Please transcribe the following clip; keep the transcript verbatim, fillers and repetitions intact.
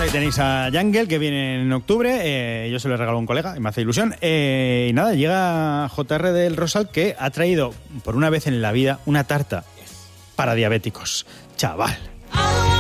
ahí tenéis a Jungle, que viene en octubre. Eh, yo se lo regalo a un colega y me hace ilusión. Eh, y nada, llega J R del Rosal, que ha traído por una vez en la vida una tarta para diabéticos. Chaval.